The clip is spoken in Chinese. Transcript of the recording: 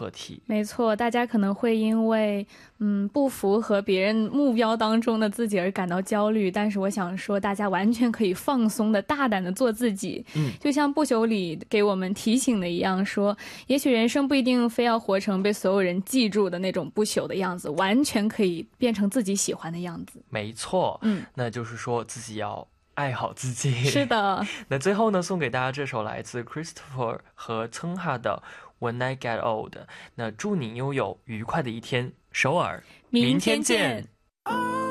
课题。 没错，大家可能会因为不符合别人目标当中的自己而感到焦虑，但是我想说大家完全可以放松的大胆的做自己。就像不朽里给我们提醒的一样，说也许人生不一定非要活成被所有人记住的那种不朽的样子，完全可以变成自己喜欢的样子。 没错，那就是说自己要爱好自己。 是的。 那最后呢，送给大家这首来自 Christopher 和曾哈的 When I Get Old。 那祝你拥有愉快的一天，首尔， 明天见。